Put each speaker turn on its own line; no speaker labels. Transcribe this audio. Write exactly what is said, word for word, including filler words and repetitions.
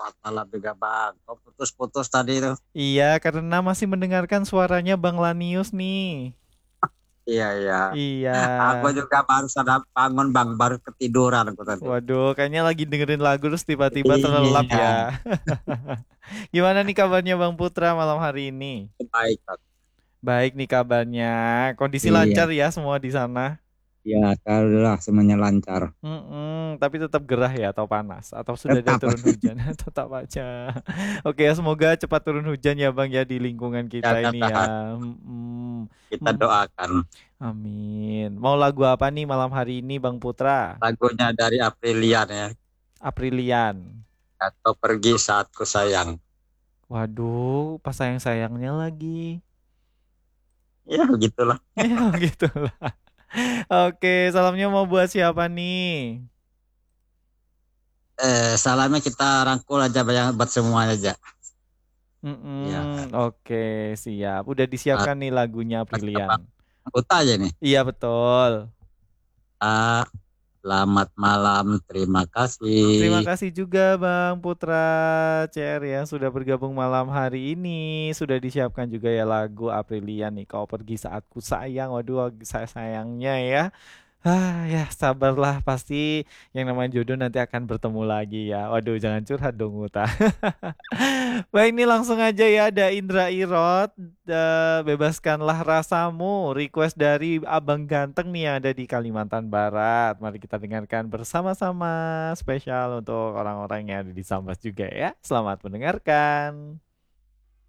Selamat malam juga Bang. Kok putus-putus tadi tuh?
Iya, karena masih mendengarkan suaranya Bang Lanius nih.
Iya, iya.
Iya.
Aku juga baru sadar bangun Bang, baru ketiduran aku tadi.
Waduh, kayaknya lagi dengerin lagu terus tiba-tiba terlelap
Iya,
ya. Gimana nih kabarnya Bang Putra malam hari ini?
baik Bang.
Baik nih kabarnya. Kondisi lancar
Iya,
ya semua di sana.
iya, alhamdulillah semuanya lancar.
Mm-mm, tapi tetap gerah ya atau panas atau sudah ada
Tetap
turun hujan tetap aja. Oke ya semoga cepat turun hujan ya Bang ya di lingkungan
ya
kita ini
katakan
ya. Mm-mm.
kita
Mm,
doakan
Amin. Mau lagu apa nih malam hari ini Bang Putra?
lagunya dari Aprilian ya.
Aprilian.
Atau pergi saat ku sayang.
Waduh, pas sayang-sayangnya lagi.
Ya begitulah.
Ya gitu lah. Oke, salamnya mau buat siapa nih?
Eh, salamnya kita rangkul aja banyak buat semuanya aja. Ya,
Mm-mm, oke, siap. Udah
ah,
disiapkan nih lagunya
pakai
Aprilian.
Bang. Buta aja nih.
Iya betul.
Ah, selamat malam, terima
Terima
kasih.
kasih juga Bang Putra C R yang sudah bergabung malam hari ini. Sudah disiapkan juga ya lagu Aprilian nih. Kau pergi saat ku sayang. Waduh, saya sayangnya ya. Ah, ya sabarlah pasti yang namanya jodoh nanti akan bertemu lagi ya. Waduh, jangan curhat dong Uta. Baik, ini langsung aja ya ada Indra Irot. Eh, bebaskanlah rasamu. Request dari Abang Ganteng nih yang ada di Kalimantan Barat. Mari kita dengarkan bersama-sama. Spesial untuk orang-orang yang ada di Sambas juga ya. Selamat mendengarkan.